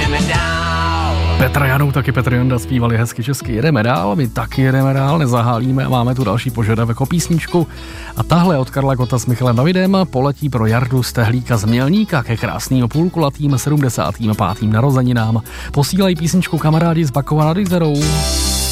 jedeme dál. Petr Janů, taky Petr Janda zpívali hezky česky. Jedeme dál, my taky jedeme dál, nezahálíme. Máme tu další požadavek o písničku. A tahle od Karla Gota s Michalem Davidem poletí pro Jardu Stehlíka z Mělníka ke krásným půlkulatým 75. narozeninám. Posílají písničku kamarádi z Bakova nad Jizerou.